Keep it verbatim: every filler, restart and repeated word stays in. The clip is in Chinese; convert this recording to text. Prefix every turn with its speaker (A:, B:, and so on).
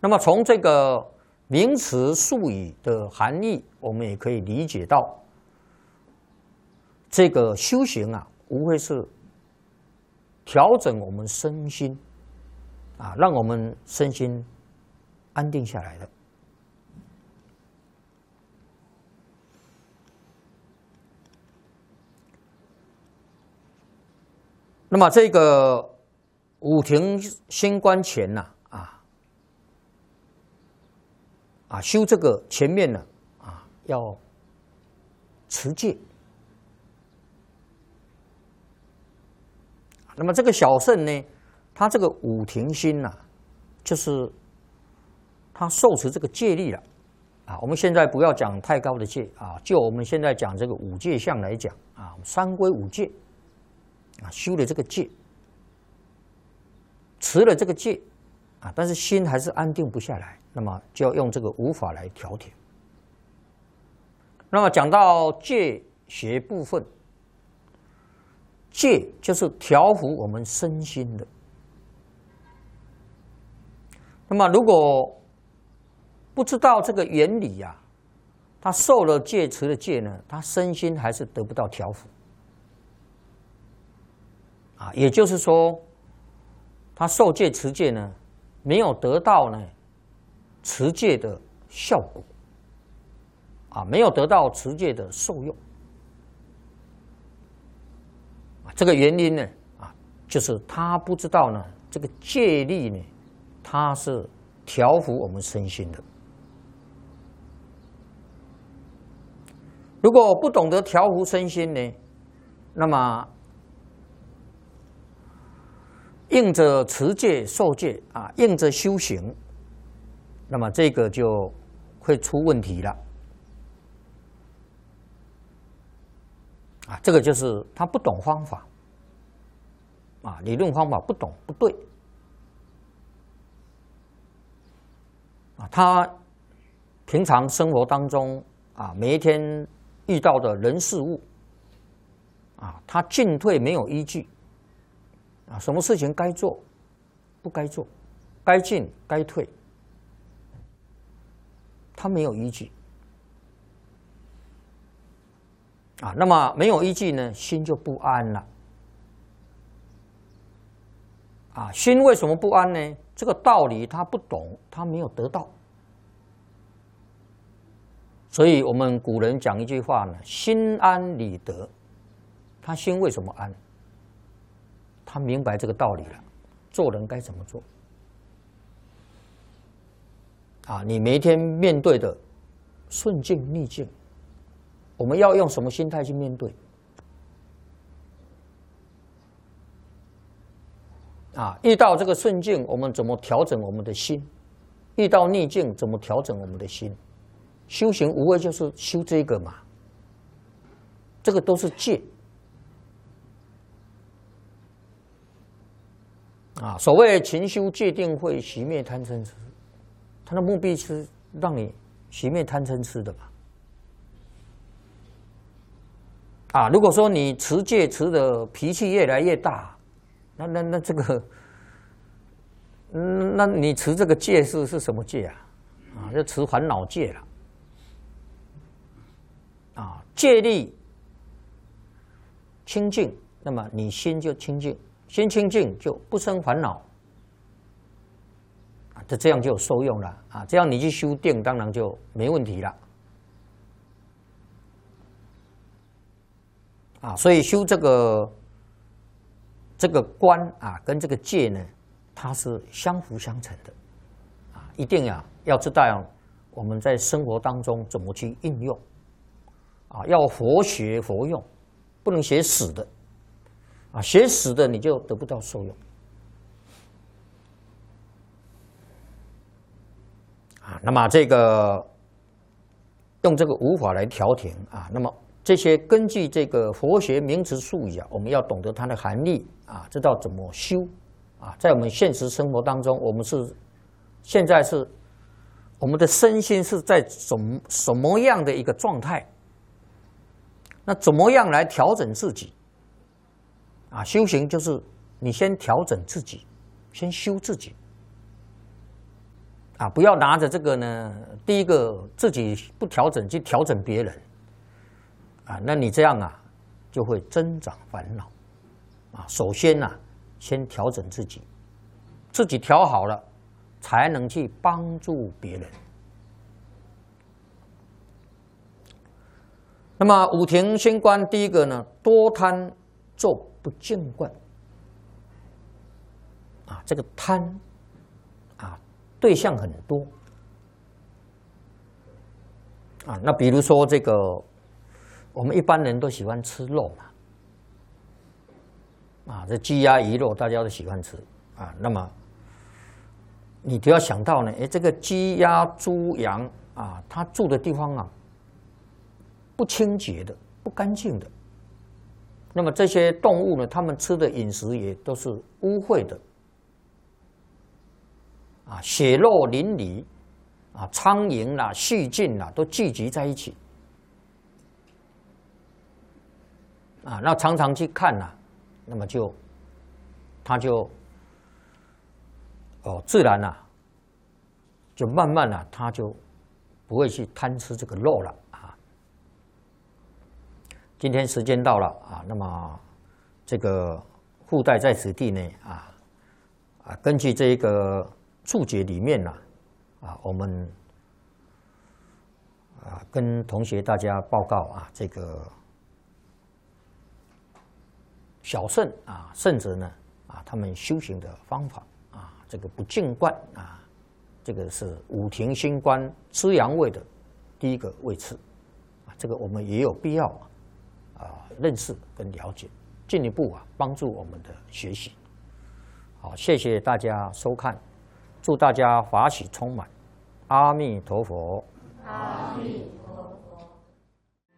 A: 那么从这个名词术语的含义，我们也可以理解到，这个修行啊，无非是调整我们身心啊，让我们身心安定下来的。那么这个五庭心观前呐、啊，啊啊修这个前面呢啊要持戒。那么这个小乘呢，他这个五庭心呐、啊，就是他受持这个戒律了啊。我们现在不要讲太高的戒啊，就我们现在讲这个五戒相来讲啊，三归五戒。啊，修了这个戒，持了这个戒，啊，但是心还是安定不下来，那么就要用这个无法来调停。那么讲到戒学部分，戒就是调伏我们身心的。那么如果不知道这个原理呀、啊，他受了戒、持了戒呢，他身心还是得不到调伏。啊，也就是说，他受戒持戒呢，没有得到呢持戒的效果，啊，没有得到持戒的受用，啊，这个原因呢，啊，就是他不知道呢，这个戒律呢，它是调伏我们身心的。如果不懂得调伏身心呢，那么硬着持戒受戒啊，硬着修行，那么这个就会出问题了啊！这个就是他不懂方法啊，理论方法不懂不对啊，他平常生活当中啊，每一天遇到的人事物啊，他进退没有依据。啊，什么事情该做，不该做，该进该退，他没有依据啊。那么没有依据呢，心就不安了啊。心为什么不安呢？这个道理他不懂，他没有得到。所以我们古人讲一句话呢：“心安理得。”他心为什么安？他明白这个道理了，做人该怎么做啊？你每一天面对的顺境逆境，我们要用什么心态去面对啊？遇到这个顺境，我们怎么调整我们的心？遇到逆境，怎么调整我们的心？修行无非就是修这个嘛，这个都是戒。啊，所谓勤修戒定慧，熄灭贪嗔痴，它的目的是让你熄灭贪嗔痴的嘛。啊，如果说你持戒持的脾气越来越大，那那那这个，嗯，那你持这个戒是是什么戒啊？啊，就持烦恼戒了。啊，戒律清净，那么你心就清净。心清净就不生烦恼啊，这这样就有受用了啊！这样你去修定，当然就没问题了啊！所以修这个这个观啊，跟这个戒呢，它是相辅相成的啊！一定呀，要知道我们在生活当中怎么去应用啊，要活学活用，不能学死的。啊，学死的你就得不到受用啊。那么这个用这个无法来调停啊，那么这些根据这个佛学名词术语啊，我们要懂得它的含义啊，知道怎么修啊。在我们现实生活当中，我们是现在是我们的身心是在什么什么样的一个状态？那怎么样来调整自己？啊，修行就是你先调整自己，先修自己。 啊，不要拿着这个呢，第一个自己不调整去调整别人，啊，那你这样啊，就会增长烦恼，啊，首先呐、啊，先调整自己，自己调好了，才能去帮助别人。那么五庭仙官第一个呢，多贪咒不净观，啊，这个贪，啊，对象很多，啊，那比如说这个，我们一般人都喜欢吃肉嘛，啊，这鸡鸭鱼肉大家都喜欢吃，啊，那么你都要想到呢，哎，这个鸡鸭猪羊啊，它住的地方啊，不清洁的，不干净的。那么这些动物呢，它们吃的饮食也都是污秽的，啊，血肉淋漓，啊，苍蝇啦、细菌啦都聚集在一起，啊，那常常去看呐、啊，那么就，它就，哦，自然啊，就慢慢啊，它就不会去贪吃这个肉了。今天时间到了啊，那么这个附带在此地呢啊啊，根据这一个注解里面呢啊，我们啊跟同学大家报告啊，这个小圣啊圣者呢啊，他们修行的方法啊，这个不净观啊，这个是五庭仙官吃阳位的第一个位次啊，这个我们也有必要啊。啊，认识跟了解，进一步啊帮助我们的学习。好，谢谢大家收看，祝大家法喜充满，阿弥陀佛。阿弥陀佛。